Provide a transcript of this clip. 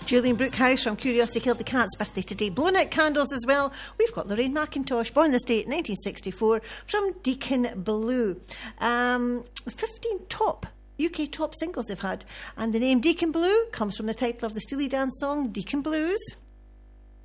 Julian Brookhouse from Curiosity Killed the Cat's birthday today. Blown out candles as well. We've got Lorraine McIntosh, born this date, 1964, from Deacon Blue. 15 UK top singles they've had. And the name Deacon Blue comes from the title of the Steely Dan song Deacon Blues.